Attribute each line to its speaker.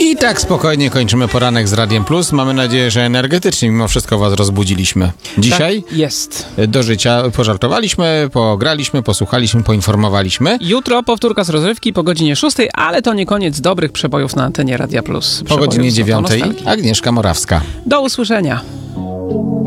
Speaker 1: I tak spokojnie kończymy poranek z Radiem Plus. Mamy nadzieję, że energetycznie mimo wszystko was rozbudziliśmy. Dzisiaj
Speaker 2: Tak jest.
Speaker 1: do życia pożartowaliśmy, pograliśmy, posłuchaliśmy, poinformowaliśmy.
Speaker 2: Jutro powtórka z rozrywki po godzinie 6, ale to nie koniec dobrych przebojów na antenie Radia Plus.
Speaker 1: Po godzinie
Speaker 2: Przebojów z
Speaker 1: 9
Speaker 2: nostalgii.
Speaker 1: Agnieszka Morawska.
Speaker 2: Do usłyszenia.